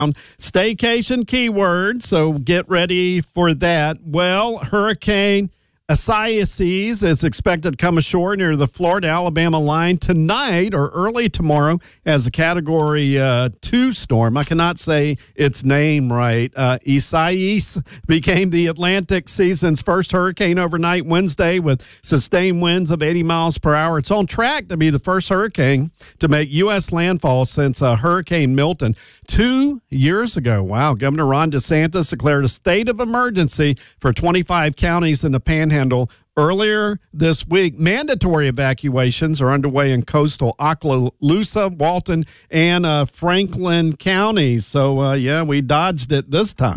Staycation keyword, so get ready for that. Well, Hurricane Isaias is expected to come ashore near the Florida-Alabama line tonight or early tomorrow as a Category 2 storm. I cannot say its name right. Isaias became the Atlantic season's first hurricane overnight Wednesday with sustained winds of 80 miles per hour. It's on track to be the first hurricane to make U.S. landfall since Hurricane Milton 2 years ago. Wow. Governor Ron DeSantis declared a state of emergency for 25 counties in the Panhandle earlier this week. Mandatory evacuations are underway in coastal Okaloosa, Walton, and Franklin counties. So, yeah, we dodged it this time.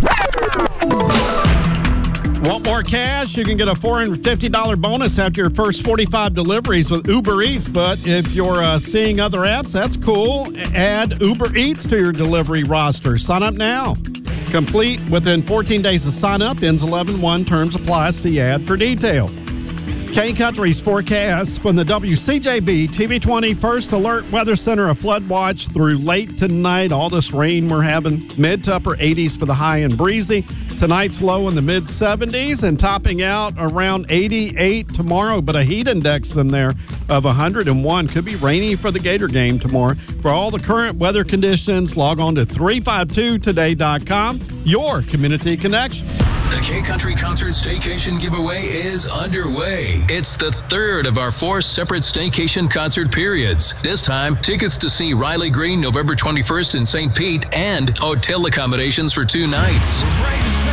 Want more cash? You can get a $450 bonus after your first 45 deliveries with Uber Eats. But if you're seeing other apps, that's cool. Add Uber Eats to your delivery roster. Sign up now. Complete within 14 days of sign up. Ends 11/1. Terms apply. See ad for details. Kane Country's forecast from the WCJB TV20 First Alert Weather Center. A flood watch through late tonight. All this rain we're having. Mid to upper 80s for the high and breezy. Tonight's low in the mid 70s and topping out around 88 tomorrow. But a heat index in there of 101. Could be rainy for the Gator game tomorrow. For all the current weather conditions, log on to 352today.com. Your community connection. The K-Country Concert Staycation giveaway is underway. It's the third of our 4 separate staycation concert periods. This time, tickets to see Riley Green November 21st in St. Pete and hotel accommodations for 2 nights.